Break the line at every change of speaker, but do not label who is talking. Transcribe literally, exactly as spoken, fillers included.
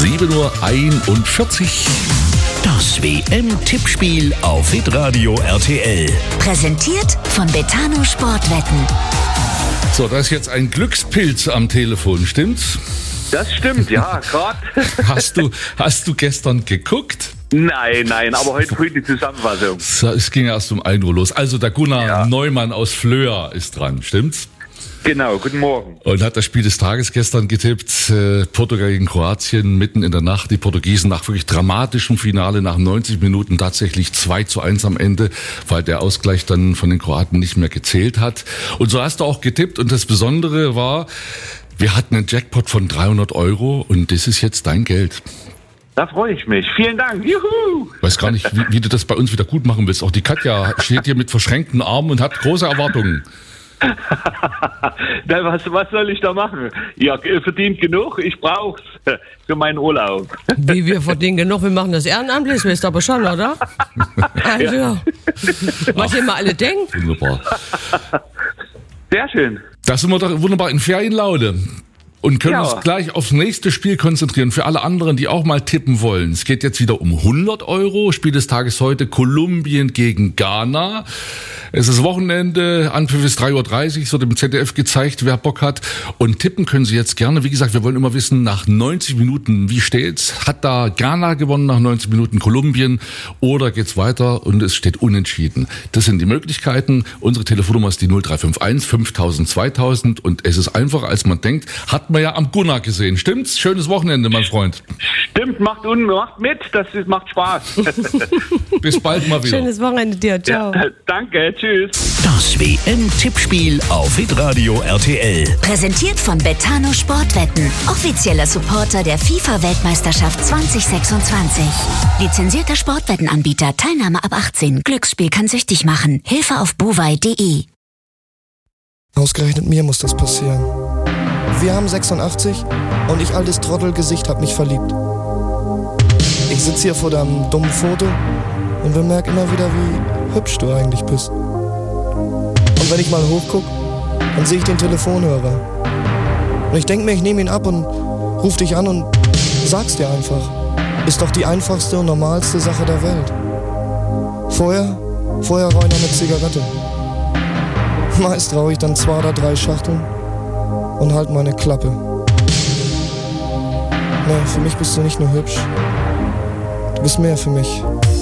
sieben Uhr einundvierzig.
Das W M-Tippspiel auf Hitradio R T L.
Präsentiert von Betano Sportwetten.
So, da ist jetzt ein Glückspilz am Telefon, stimmt's?
Das stimmt, ja, gerade.
Hast du, hast du gestern geguckt?
Nein, nein, aber heute früh die Zusammenfassung.
So, es ging erst um ein Uhr los. Also der Gunnar
Ja.
Neumann aus Flöa ist dran, stimmt's?
Genau, guten Morgen.
Und hat das Spiel des Tages gestern getippt. Äh, Portugal gegen Kroatien, mitten in der Nacht. Die Portugiesen nach wirklich dramatischem Finale, nach neunzig Minuten tatsächlich zwei zu eins am Ende, weil der Ausgleich dann von den Kroaten nicht mehr gezählt hat. Und so hast du auch getippt. Und das Besondere war, wir hatten einen Jackpot von dreihundert Euro und das ist jetzt dein Geld.
Da freue ich mich. Vielen Dank. Juhu!
Ich weiß gar nicht, wie, wie du das bei uns wieder gut machen willst. Auch die Katja steht hier mit verschränkten Armen und hat große Erwartungen.
Na, was, was soll ich da machen? Ihr verdient genug, ich brauch's für meinen Urlaub.
Wie, wir verdienen genug, wir machen das ehrenamtlich, wisst ihr aber schon, oder? Also, ja. Was ihr mal alle denkt.
Wunderbar.
Sehr schön.
Da sind wir doch wunderbar in Ferienlaune. Und können
Ja.
uns gleich aufs nächste Spiel konzentrieren. Für alle anderen, die auch mal tippen wollen. Es geht jetzt wieder um hundert Euro. Spiel des Tages heute Kolumbien gegen Ghana. Es ist Wochenende, Anpfiff ist drei Uhr dreißig, so dem Z D F gezeigt, wer Bock hat. Und tippen können Sie jetzt gerne. Wie gesagt, wir wollen immer wissen, nach neunzig Minuten, wie steht's? Hat da Ghana gewonnen nach neunzig Minuten, Kolumbien? Oder geht's weiter und es steht unentschieden? Das sind die Möglichkeiten. Unsere Telefonnummer ist die null drei fünf eins fünftausend zweitausend. Und es ist einfacher, als man denkt. Hat man ja am Gunnar gesehen. Stimmt's? Schönes Wochenende, mein Freund.
Stimmt, macht, un, macht mit, das ist, macht Spaß.
Bis bald mal wieder.
Schönes Wochenende dir, ciao.
Ja, danke, tschüss.
Das W M-Tippspiel auf Hitradio R T L.
Präsentiert von Betano Sportwetten. Offizieller Supporter der FIFA-Weltmeisterschaft zwanzig sechsundzwanzig. Lizenzierter Sportwettenanbieter. Teilnahme ab achtzehn. Glücksspiel kann süchtig machen. Hilfe auf buwei punkt de.
Ausgerechnet mir muss das passieren. Wir haben sechsundachtzig und ich, altes Trottelgesicht, hab mich verliebt. Ich sitz hier vor deinem dummen Foto und bemerk immer wieder, wie hübsch du eigentlich bist. Und wenn ich mal hochguck, dann sehe ich den Telefonhörer. Und ich denk mir, ich nehme ihn ab und ruf dich an und sag's dir einfach. Ist doch die einfachste und normalste Sache der Welt. Vorher, vorher rauch ich noch eine Zigarette. Meist rauche ich dann zwei oder drei Schachteln und halt meine Klappe. Nee, für mich bist du nicht nur hübsch. Du bist mehr für mich.